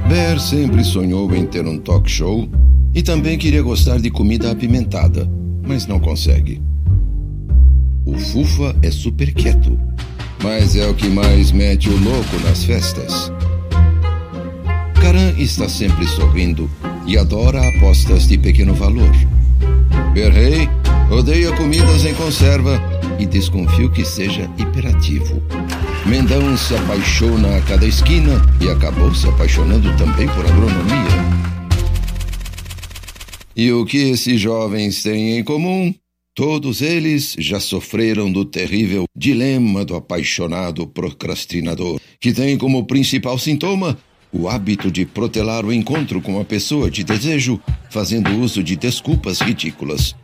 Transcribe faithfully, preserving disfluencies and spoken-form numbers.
Bear sempre sonhou em ter um talk show e também queria gostar de comida apimentada, mas não consegue. O Fufa é super quieto, mas é o que mais mete o louco nas festas. Karan está sempre sorrindo e adora apostas de pequeno valor. Bear-Rei odeia comidas em conserva e desconfio que seja hiperativo. Mendão se apaixona a cada esquina e acabou se apaixonando também por agronomia. E o que esses jovens têm em comum? Todos eles já sofreram do terrível dilema do apaixonado procrastinador, que tem como principal sintoma o hábito de protelar o encontro com a pessoa de desejo, fazendo uso de desculpas ridículas.